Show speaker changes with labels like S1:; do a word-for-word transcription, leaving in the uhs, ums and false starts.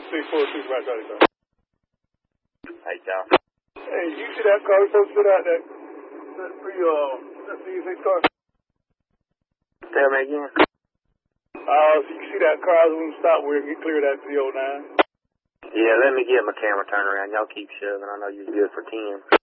S1: six four two right there, sir.
S2: Hey, y'all.
S1: Hey, you see that car we supposed to put out that, that pre, uh, that C six car?
S2: Tell me again.
S1: Uh, so you see that car I was going to stop where and get clear of that three oh nine?
S2: Yeah, let me get my camera turned around. Y'all keep shoving. I know you're good for ten.